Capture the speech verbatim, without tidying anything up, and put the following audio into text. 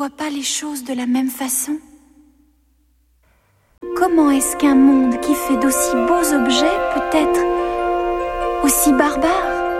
vois pas les choses de la même façon? Comment est-ce qu'un monde qui fait d'aussi beaux objets peut être aussi barbare?